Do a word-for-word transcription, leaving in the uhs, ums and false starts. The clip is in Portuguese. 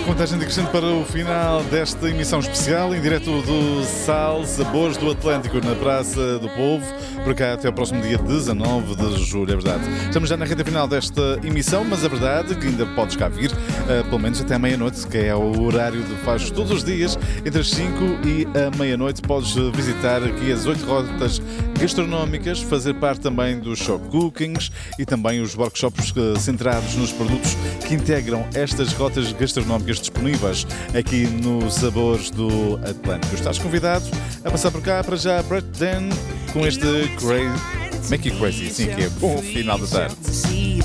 Contagem decrescente para o final desta emissão especial, em direto do Sal, Sabores do Atlântico, na Praça do Povo, por cá até o próximo dia dezanove de julho, é verdade. Estamos já na reta final desta emissão, mas a verdade é que ainda podes cá vir, uh, pelo menos até a meia-noite, que é o horário de faz todos os dias, entre as cinco e a meia-noite. Podes visitar aqui as oito rotas gastronómicas, fazer parte também dos shop cookings e também os workshops uh, centrados nos produtos que integram estas rotas gastronómicas disponíveis aqui no Sabores do Atlântico. Estás convidado a passar por cá. Para já, Brett Dan com este Crazy, Make You Crazy, sim, que é bom final da tarde.